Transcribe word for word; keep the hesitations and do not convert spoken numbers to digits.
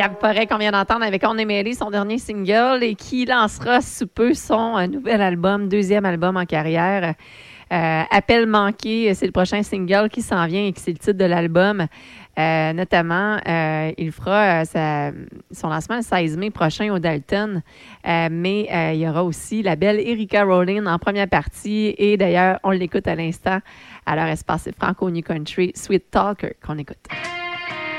Gab Forêt qu'on vient d'entendre avec On est mêlé, son dernier single, et qui lancera sous peu son euh, nouvel album, deuxième album en carrière. Euh, Appel manqué, c'est le prochain single qui s'en vient et qui c'est le titre de l'album. Euh, notamment, euh, il fera euh, sa, son lancement le seize mai prochain au Dalton. Euh, mais euh, il y aura aussi la belle Erika Rowling en première partie. Et d'ailleurs, on l'écoute à l'instant à leur espace franco New Country, Sweet Talker, qu'on écoute.